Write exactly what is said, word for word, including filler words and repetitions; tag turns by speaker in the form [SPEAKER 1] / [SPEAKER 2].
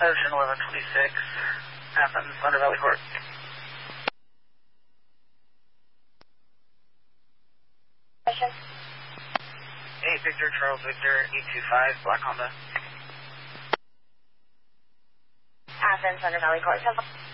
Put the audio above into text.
[SPEAKER 1] Ocean eleven twenty-six, Athens, Thunder Valley Court. Hey, Victor, Charles Victor, eight two five, Black Honda.
[SPEAKER 2] Athens, Thunder Valley Court.